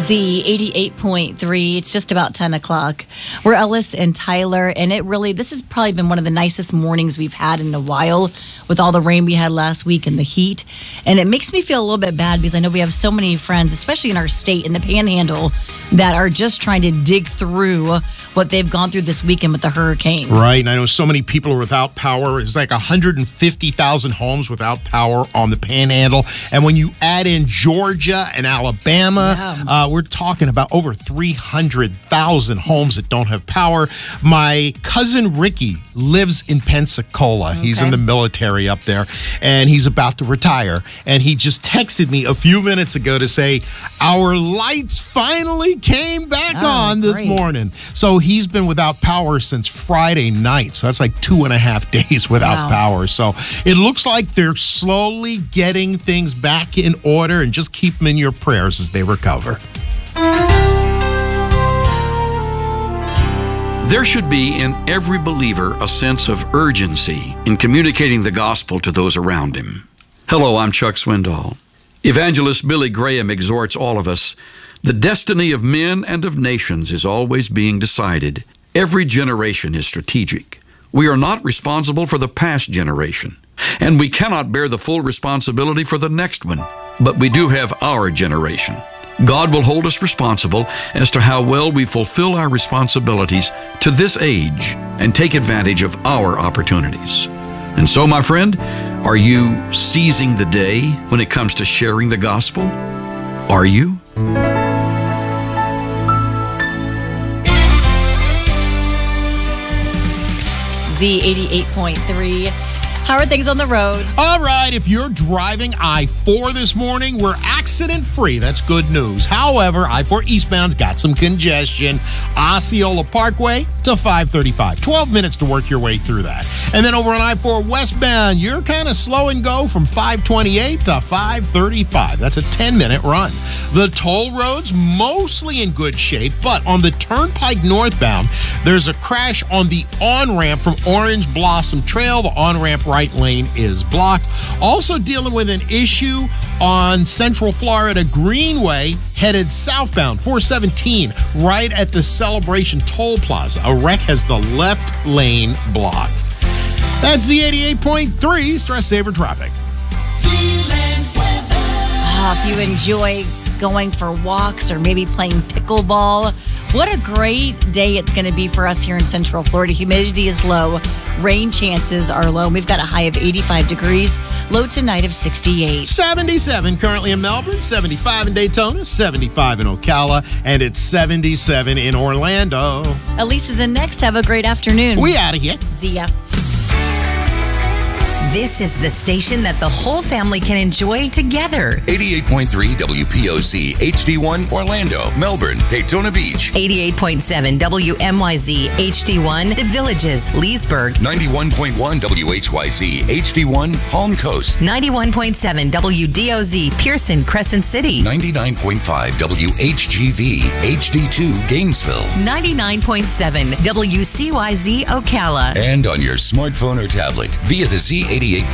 Z88.3. It's just about 10 o'clock. We're Ellis and Tyler, and this has probably been one of the nicest mornings we've had in a while with all the rain we had last week and the heat. And it makes me feel a little bit bad because I know we have so many friends, especially in our state, in the Panhandle, that are just trying to dig through what they've gone through this weekend with the hurricane. Right, and I know so many people are without power. It's like 150,000 homes without power on the Panhandle. And when you add in Georgia and Alabama, we're talking about over 300,000 homes that don't have power. My cousin Ricky lives in Pensacola. Okay. He's in the military up there, and he's about to retire. And he just texted me a few minutes ago to say, our lights finally came back on this morning. So he's been without power since Friday night. So that's like 2.5 days without power. So it looks like they're slowly getting things back in order, and just keep them in your prayers as they recover. There should be in every believer a sense of urgency in communicating the gospel to those around him. Hello, I'm Chuck Swindoll. Evangelist Billy Graham exhorts all of us, the destiny of men and of nations is always being decided. Every generation is strategic. We are not responsible for the past generation, and we cannot bear the full responsibility for the next one, but we do have our generation. God will hold us responsible as to how well we fulfill our responsibilities to this age and take advantage of our opportunities. And so, my friend, are you seizing the day when it comes to sharing the gospel? Are you? Z88.3. How are things on the road? All right, if you're driving I-4 this morning, we're accident-free. That's good news. However, I-4 eastbound's got some congestion. Osceola Parkway to 535. 12 minutes to work your way through that. And then over on I-4 westbound, you're kind of slow and go from 528 to 535. That's a 10-minute run. The toll road's mostly in good shape, but on the Turnpike northbound, there's a crash on the on-ramp from Orange Blossom Trail. The on-ramp right lane is blocked. Also dealing with an issue on Central Florida Greenway headed southbound, 417, right at the Celebration Toll Plaza. A wreck has the left lane blocked. That's Z88.3 Stress Saver Traffic. If you enjoy going for walks or maybe playing pickleball, what a great day it's going to be for us here in Central Florida. Humidity is low. Rain chances are low. We've got a high of 85 degrees. Low tonight of 68. 77 currently in Melbourne, 75 in Daytona, 75 in Ocala, and it's 77 in Orlando. Elise is in next. Have a great afternoon. We out of here. See ya. This is the station that the whole family can enjoy together. 88.3 WPOC HD1 Orlando, Melbourne, Daytona Beach. 88.7 WMYZ HD1 The Villages, Leesburg. 91.1 WHYZ HD1 Palm Coast. 91.7 WDOZ Pearson, Crescent City. 99.5 WHGV HD2 Gainesville. 99.7 WCYZ Ocala. And on your smartphone or tablet via the Z88